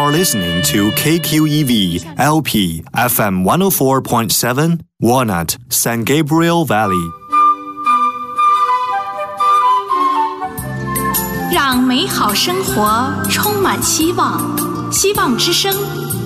are listening to KQEV LP FM 104.7 Walnut San Gabriel Valley. 让美好生活充满希望，希望之声。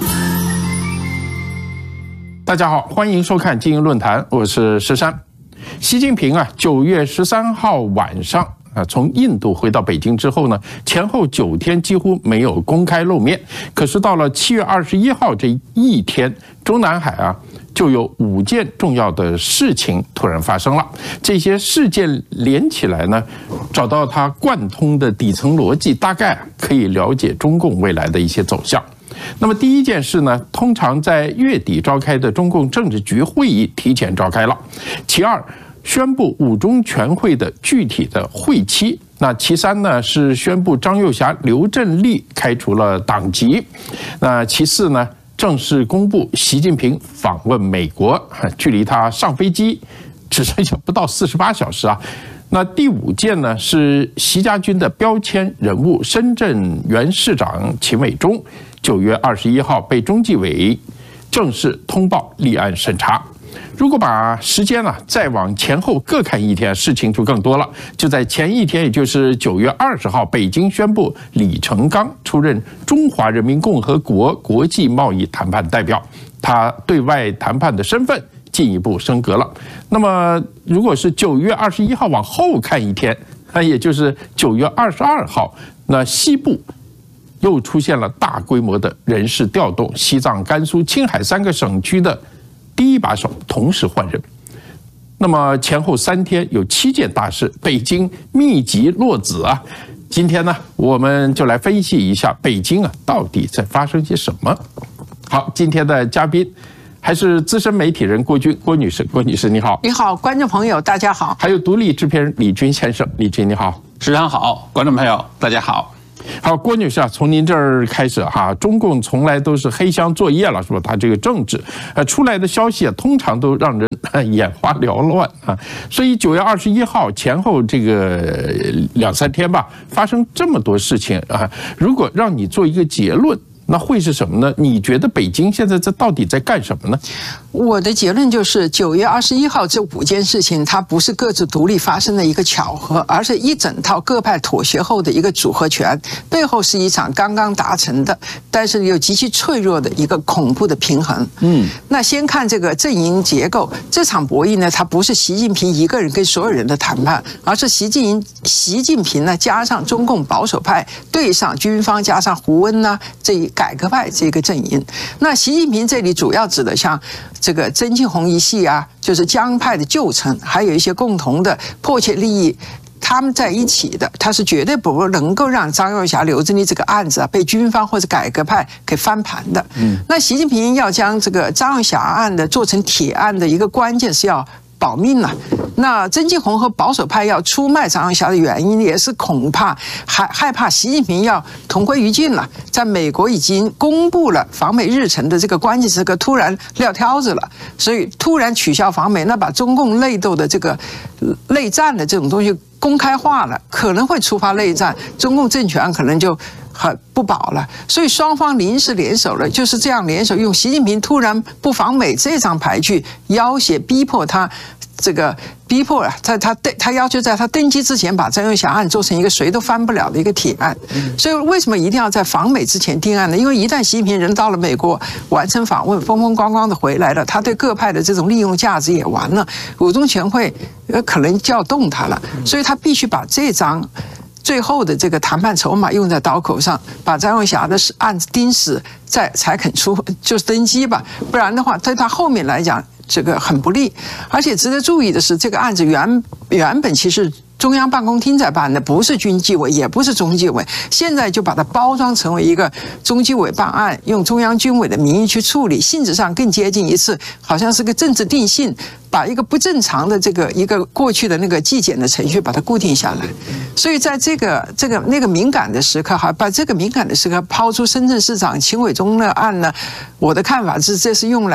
大家好，欢迎收看精英论坛，我是石山。习近平9月13号晚上从印度回到北京之后呢，前后9天几乎没有公开露面。可是到了7月21号这一天，中南海就有5件重要的事情突然发生了。这些事件连起来呢，找到它贯通的底层逻辑，大概可以了解中共未来的一些走向。那么第一件事呢，通常在月底召开的中共政治局会议提前召开了。其二，宣布5中全会的具体的会期。那其三呢，是宣布张又侠、刘振立开除了党籍。那其四呢，正式公布习近平访问美国，距离他上飞机只剩下不到48小时啊。那第5件呢，是习家军的标签人物深圳原市长秦伟忠9月21号被中纪委正式通报立案审查。如果把时间再往前后各看一天，事情就更多了。就在前一天，也就是9月20号，北京宣布李成钢出任中华人民共和国国际贸易谈判代表，他对外谈判的身份进一步升格了。那么如果是9月21号往后看一天，也就是9月22号，那西部又出现了大规模的人事调动，西藏、甘肃、青海3个省区的第一把手同时换人。那么前后3天有7件大事，北京密集落子啊。今天呢，我们就来分析一下北京到底在发生些什么。好，今天的嘉宾还是资深媒体人郭军，郭女士，郭女士你好。 你好，观众朋友大家好。 还有独立制片人李军先生，李军你好。 石山好，观众朋友大家好。 好，郭女士从您这儿开始中共从来都是黑箱作业了，是吧？他这个政治出来的消息通常都让人眼花缭乱所以9月21号前后这个2、3天吧，发生这么多事情如果让你做一个结论，那会是什么呢？你觉得北京现在到底在干什么呢？ 我的结论就是9月21号这5件事情，它不是各自独立发生的一个巧合，而是一整套各派妥协后的一个组合拳，背后是一场刚刚达成的，但是又极其脆弱的一个恐怖的平衡。那先看这个阵营结构，这场博弈呢，它不是习近平一个人跟所有人的谈判，而是习近平呢加上中共保守派对上军方加上胡温这一改革派这个阵营。那习近平这里主要指的像这个曾庆红一系就是江派的旧臣，还有一些共同的迫切利益，他们在一起的，他是绝对不能够让张又侠、刘振立这个案子被军方或者改革派给翻盘的。那习近平要将这个张又侠案的做成铁案的一个关键是要保命那曾庆红和保守派要出卖张又侠的原因，也是恐怕害怕习近平要同归于尽了。在美国已经公布了访美日程的这个关键时刻，突然撂挑子了，所以突然取消访美，那把中共内斗的这个内战的这种东西公开化了，可能会触发内战，中共政权可能就很不保了。所以双方临时联手了，就是这样联手，用习近平突然不访美这张牌去要挟逼迫他。逼迫他要求在他登基之前把张又侠案做成一个谁都翻不了的一个铁案。所以为什么一定要在访美之前定案呢？因为一旦习近平人到了美国完成访问，风风光光的回来了，他对各派的这种利用价值也完了，5中全会可能就要动他了，所以他必须把这张最后的这个谈判筹码用在刀口上，把张又侠的案子盯死，才肯就是登基吧，不然的话对他后面来讲这个很不利。而且值得注意的是，这个案子原本其实中央办公厅在办的，不是军纪委，也不是中纪委，现在就把它包装成为一个中纪委办案，用中央军委的名义去处理，性质上更接近一次好像是个政治定性，把一个不正常的一个过去的那个纪检的程序把它固定下来。所以在那个敏感的时刻把这个敏感的时刻抛出深圳市长秦伟忠的案呢，我的看法是这是用来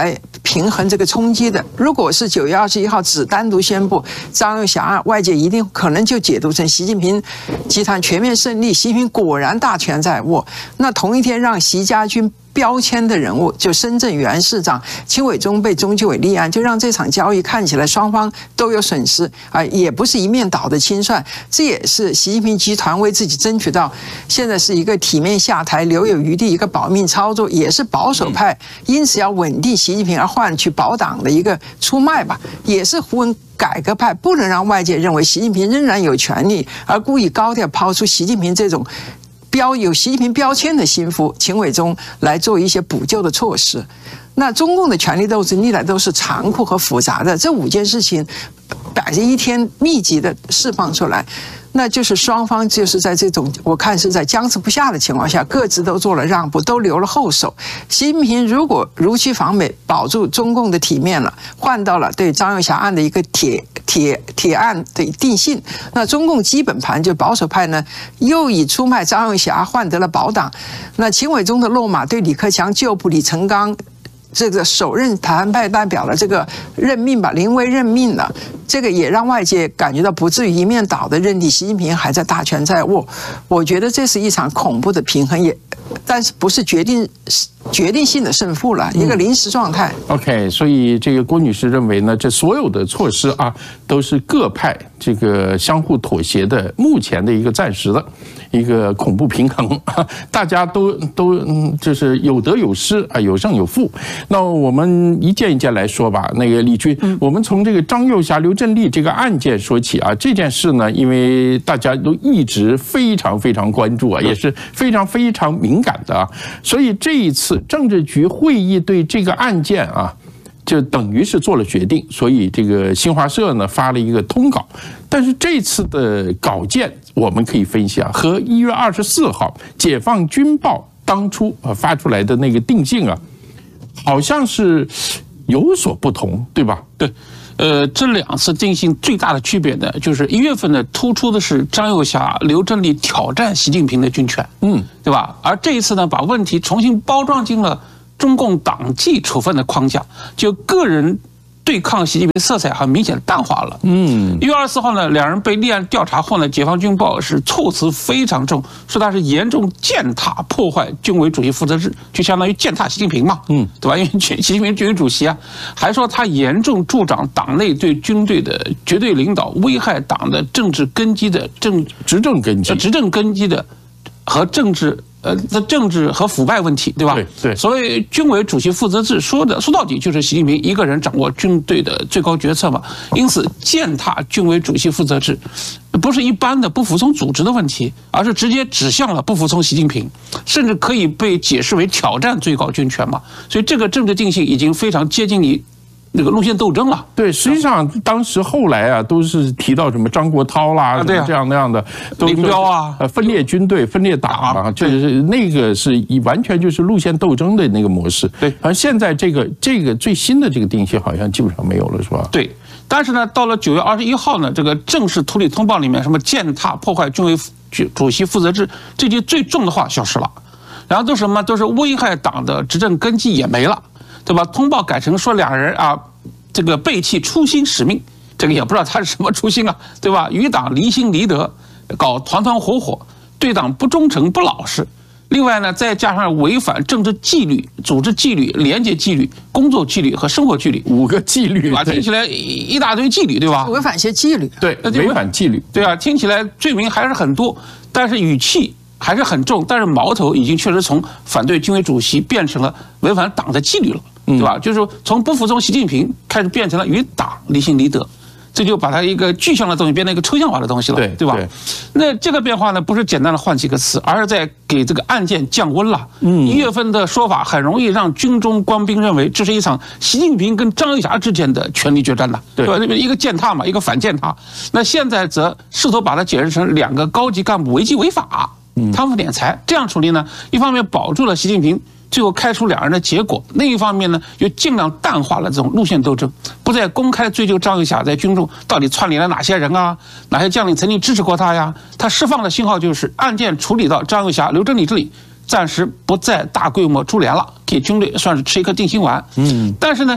平衡这个冲击的。如果是9月21号只单独宣布张又侠案，外界一定可能就解读成习近平集团全面胜利，习近平果然大权在握。那同一天让习家军标签的人物，就深圳原市长秦伟忠被中纪委立案，就让这场交易看起来双方都有损失啊，也不是一面倒的清算。这也是习近平集团为自己争取到现在是一个体面下台、留有余地一个保命操作，也是保守派因此要稳定习近平而换取保党的一个出卖吧，也是胡文改革派不能让外界认为习近平仍然有权利，而故意高调抛出习近平这种有习近平标签的心腹秦伟忠来做一些补救的措施。那中共的权力斗争历来都是残酷和复杂的，这5件事情摆着一天密集的释放出来，那就是双方就是在这种我看是在僵持不下的情况下，各自都做了让步，都留了后手。习近平如果如期访美，保住中共的体面了，换到了对张又侠案的一个铁案的定性，那中共基本盘就保守派呢，又以出卖张又侠换得了保党。那秦伟忠的落马对李克强旧部李成钢这个首任台湾派代表的这个任命吧，临危任命了，这个也让外界感觉到不至于一面倒的认定习近平还在大权在握。我觉得这是一场恐怖的平衡，但是不是决定性的胜负了，一个临时状态。 OK， 所以这个郭女士认为呢，这所有的措施啊，都是各派这个相互妥协的，目前的一个暂时的一个恐怖平衡，大家都就是有得有失啊，有胜有负。那我们一件一件来说吧。那个李军，我们从这个张又侠、刘振立这个案件说起啊。这件事呢，因为大家都一直非常非常关注啊，也是非常非常敏感的啊，所以这一次政治局会议对这个案件啊，就等于是做了决定，所以这个新华社呢发了一个通稿。但是这次的稿件我们可以分析啊，和1月24号解放军报当初发出来的那个定性啊，好像是有所不同，对吧？ 对，这2次定性最大的区别呢，就是1月份呢突出的是张又侠、刘振立挑战习近平的军权，对吧？而这一次呢，把问题重新包装进了中共党纪处分的框架，就个人对抗习近平色彩很明显淡化了。1月24号呢，两人被立案调查后呢，解放军报是措辞非常重，说他是严重践踏破坏军委主席负责制，就相当于践踏习近平嘛，对吧？因为习近平军委主席啊，还说他严重助长党内对军队的绝对领导，危害党的政治根基的执政根基的和政治和腐败问题，对吧？ 对。 所谓军委主席负责制，说到底就是习近平一个人掌握军队的最高决策嘛。因此，践踏军委主席负责制，不是一般的不服从组织的问题，而是直接指向了不服从习近平，甚至可以被解释为挑战最高军权嘛。所以，这个政治定性已经非常接近于那个路线斗争了。 对，实际上当时后来啊，都是提到什么张国焘啦， 对啊， 这样那样的， 林彪啊， 分裂军队、分裂党啊，就是那个是完全就是路线斗争的那个模式。 对， 而现在这个最新的这个定性好像基本上没有了，是吧？ 对。但是呢，到了9月21号呢，这个正式土里通报里面，什么践踏破坏军委主席负责制这些最重的话消失了，然后都什么都是危害党的执政根基也没了。对吧？通报改成说两人啊，这个背弃初心使命，这个也不知道他是什么初心啊，对吧？与党离心离德，搞团团伙伙，对党不忠诚不老实。另外呢，再加上违反政治纪律、组织纪律、廉洁纪律、工作纪律和生活纪律 ，5个纪律， 对吧？听起来一大堆纪律，对吧？ 违反一些纪律， 对，违反纪律， 对啊，听起来罪名还是很多，但是语气还是很重，但是矛头已经确实从反对军委主席变成了违反党的纪律了。对吧？就是说，从不服从习近平开始变成了与党离心离德，这就把它一个具象的东西变成一个抽象化的东西了，对吧？那这个变化呢，不是简单的换几个词，而是在给这个案件降温了。1月份的说法很容易让军中官兵认为这是一场习近平跟张又侠之间的权力决战了，对吧？一个践踏嘛，一个反践踏。那现在则试图把它解释成2个高级干部违纪违法、贪腐敛财，这样处理呢，一方面保住了习近平最后开除2人的结果，另一方面呢，又尽量淡化了这种路线斗争，不再公开追究张又侠在军中到底串联了哪些人啊，哪些将领曾经支持过他呀。他释放的信号就是案件处理到张又侠、刘振立这里，暂时不再大规模株连了，给军队算是吃一颗定心丸。但是呢，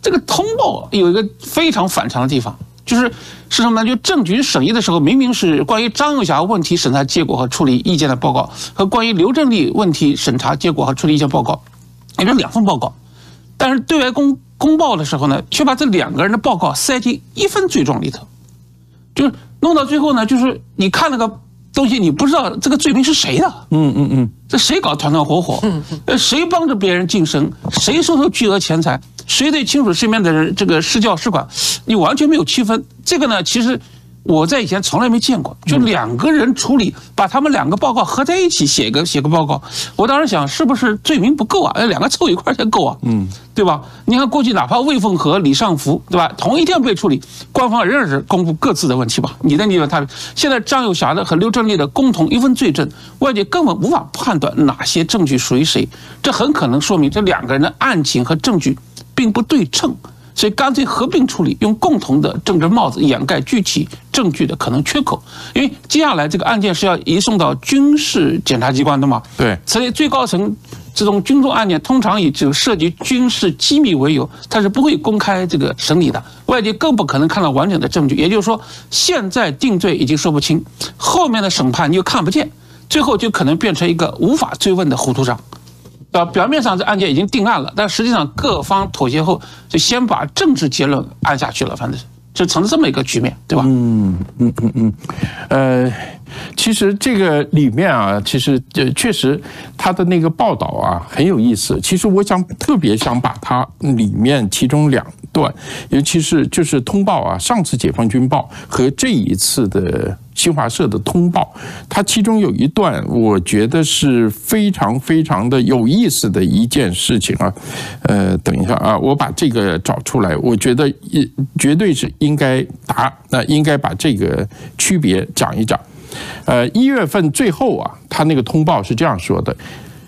这个通报有一个非常反常的地方，是什么呢？就政局审议的时候，明明是关于张幼霞问题审查结果和处理意见的报告，和关于刘振立问题审查结果和处理意见报告，也就是2份报告。但是对外公报的时候呢，却把这2个人的报告塞进1份罪状里头，就是弄到最后呢，就是你看那个东西，你不知道这个罪名是谁的，这谁搞团团伙伙，谁帮着别人晋升，谁收受巨额钱财，谁对亲属身边的人这个施教施管，你完全没有区分。这个呢，其实我在以前从来没见过，就2个人处理，把他们2个报告合在一起写个报告。我当时想，是不是罪名不够啊？2个凑一块才够啊，对吧？你看过去哪怕魏凤和李尚福，对吧？同一天被处理，官方仍然是公布各自的问题吧，你的你的他的。现在张幼霞的和刘振立的共同1份罪证，外界根本无法判断哪些证据属于谁，这很可能说明这2个人的案情和证据并不对称。所以干脆合并处理，用共同的政治帽子掩盖具体证据的可能缺口。因为接下来这个案件是要移送到军事检察机关的嘛？ 对， 此类最高层这种军重案件，通常以这个涉及军事机密为由，它是不会公开这个审理的，外界更不可能看到完整的证据。也就是说，现在定罪已经说不清，后面的审判你又看不见，最后就可能变成一个无法追问的糊涂账。表面上这案件已经定案了，但实际上各方妥协后，就先把政治结论按下去了，反正是就成了这么一个局面，对吧？ 其实这个里面啊，其实确实他的那个报道啊很有意思。其实我特别想把它里面其中2段，尤其是就是通报啊，上次解放军报和这一次的新华社的通报，它其中有一段，我觉得是非常非常的有意思的一件事情啊。等一下啊，我把这个找出来，我觉得绝对是应该应该把这个区别讲一讲。1月份最后啊，他那个通报是这样说的，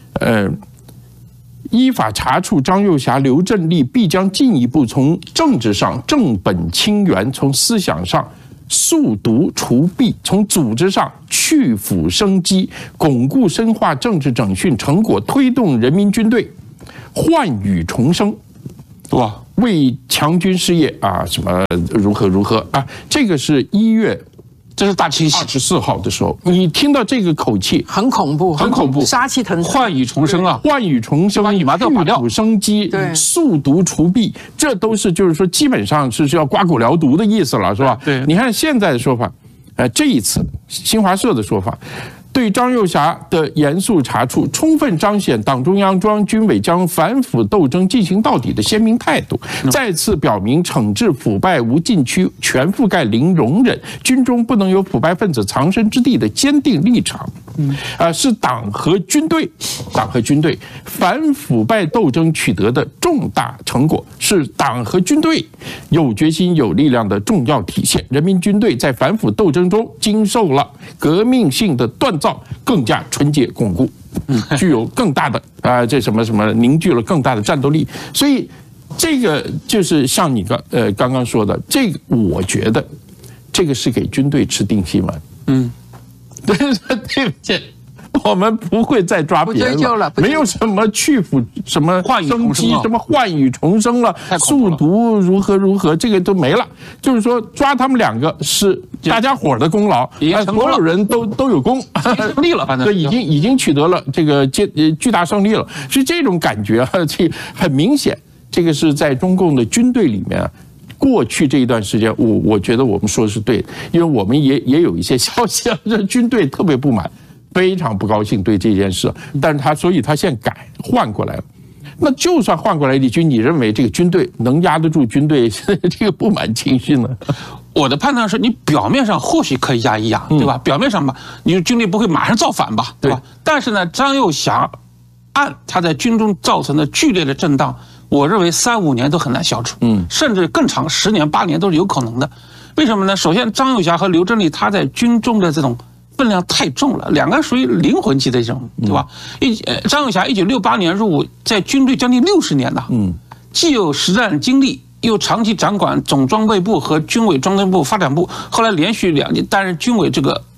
依法查处张幼霞、刘振立，必将进一步从政治上正本清源，从思想上肃毒除弊，从组织上去腐生机，巩固深化政治整训成果，推动人民军队焕羽重生，哇，为强军事业啊什么如何啊，这个是1月。 这是大清洗 24号的时候，你听到这个口气， 很恐怖，杀气腾腾， 焕羽重生啊， 焕羽重生， 羽毛都拔掉， 去腐生机，肃毒除弊，这都是就是说基本上是要刮骨疗毒的意思了，是吧？ 对， 你看现在的说法，这一次新华社的说法。对张幼霞的严肃查处，充分彰显党中央、中央军委将反腐斗争进行到底的鲜明态度，再次表明惩治腐败无禁区、全覆盖零容忍，军中不能有腐败分子藏身之地的坚定立场。是党和军队反腐败斗争取得的重大成果，是党和军队有决心、有力量的重要体现。人民军队在反腐斗争中经受了革命性的锻造，更加纯洁巩固，具有更大的这什么凝聚了更大的战斗力。所以这个就是像你刚刚说的，这个我觉得这个是给军队吃定心丸。对不起，我们不会再抓别人了，没有什么去腐、什么生机、什么焕羽重生了，速读如何，这个都没了。就是说，抓他们2个是大家伙的功劳，所有人都有功， 胜利了，反正对，已经取得了这个巨大胜利了，是这种感觉啊，这很明显，这个是在中共的军队里面。过去这一段时间，我觉得我们说的是对的，因为我们也有一些消息啊，这军队特别不满，非常不高兴对这件事，但是所以他现在换过来了。那就算换过来，李军，你认为这个军队能压得住军队这个不满情绪呢？ 我的判断是你表面上或许可以压一压，对吧？表面上吧，你军队不会马上造反吧，对吧？但是呢，张幼霞案他在军中造成的剧烈的震荡。我认为3-5年都很难消除，甚至更长10年8年都是有可能的。为什么呢？首先，张幼霞和刘振立他在军中的这种分量太重了，2个人属于灵魂级的这种，对吧？张幼霞1968年入伍，在军队将近60年了，既有实战经历，又长期掌管总装备部和军委装备部发展部，后来连续2年担任军委这个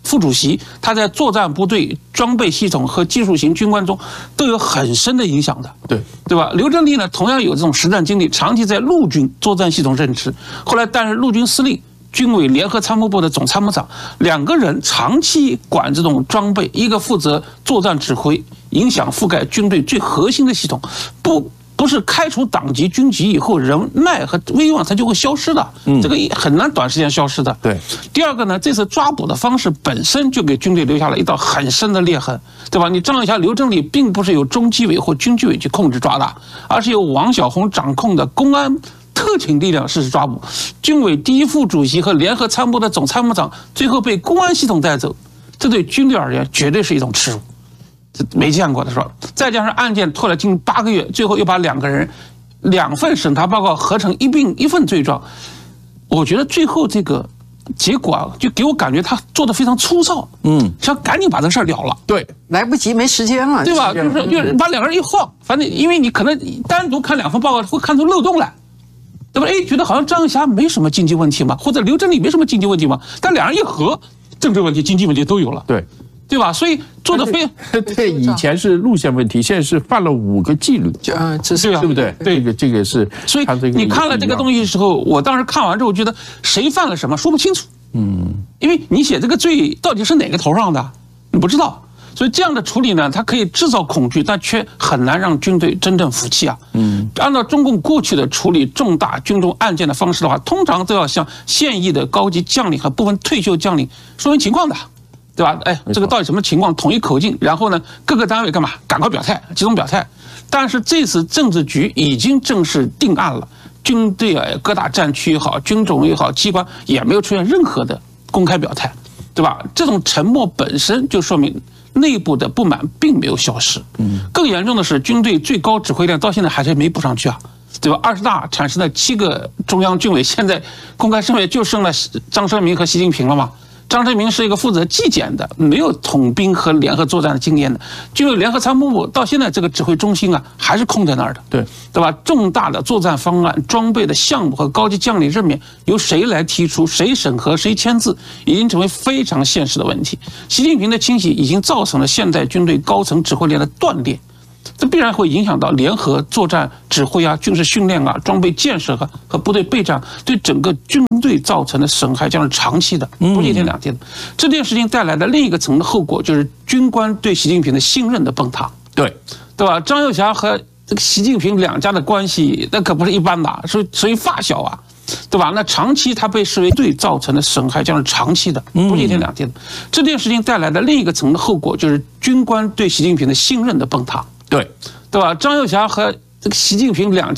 副主席，他在作战部队、装备系统和技术型军官中都有很深的影响的，对吧？刘振立呢，同样有这种实战经历，长期在陆军作战系统任职，后来担任陆军司令、军委联合参谋部的总参谋长，两个人长期管这种装备，一个负责作战指挥，影响覆盖军队最核心的系统，不是开除党籍军籍以后人脉和威望它就会消失的，这个很难短时间消失的。 对。 第二个呢，这次抓捕的方式本身就给军队留下了一道很深的裂痕，对吧？你张又侠、刘振立并不是由中纪委或军纪委去控制抓的，而是由王小洪掌控的公安特勤力量实施抓捕，军委第一副主席和联合参谋的总参谋长最后被公安系统带走，这对军队而言绝对是一种耻辱。没见过的是吧？再加上案件拖了近8个月，最后又把两个人2份审查报告合成一份罪状，我觉得最后这个结果啊，就给我感觉他做的非常粗糙，想赶紧把这个事儿了了， 对， 来不及，没时间了， 对吧？就是把两个人一晃，反正因为你可能单独看2份报告会看出漏洞来，对吧？哎，觉得好像张又侠没什么经济问题嘛，或者刘振立没什么经济问题嘛，但两人一合，政治问题、经济问题都有了，对吧？所以做的非对，以前是路线问题，现在是犯了5个纪律，对不对？这个是， 所以你看了这个东西的时候，我当时看完之后觉得谁犯了什么说不清楚，因为你写这个罪到底是哪个头上的，你不知道，所以这样的处理呢，它可以制造恐惧，但却很难让军队真正服气啊。按照中共过去的处理重大军中案件的方式的话，通常都要向现役的高级将领和部分退休将领说明情况的。对吧？哎，这个到底什么情况？统一口径，然后呢，各个单位干嘛？赶快表态，集中表态。但是这次政治局已经正式定案了，军队啊，各大战区也好，军种也好，机关也没有出现任何的公开表态，对吧？这种沉默本身就说明内部的不满并没有消失。更严重的是，军队最高指挥链到现在还是没补上去啊，对吧？20大产生的7个中央军委，现在公开声明就剩了张生明和习近平了嘛。张生明是一个负责纪检的，没有统兵和联合作战的经验的。军委联合参谋部到现在这个指挥中心啊，还是空在那儿的，对吧？重大的作战方案、装备的项目和高级将领任免由谁来提出、谁审核、谁签字，已经成为非常现实的问题。习近平的清洗已经造成了现代军队高层指挥链的断裂。这必然会影响到联合作战指挥啊、军事训练啊、装备建设和部队备战，对整个军队造成的损害将是长期的，不是1天2天的。这件事情带来的另一个层面的后果，就是军官对习近平的信任的崩塌。对吧？张又侠和这个习近平两家的关系，那可不是一般的，属于发小啊，对吧？那长期他被视为对造成的损害将是长期的，不是1天2天的。这件事情带来的另一个层面的后果，就是军官对习近平的信任的崩塌。对吧？张又侠和这个习近平两家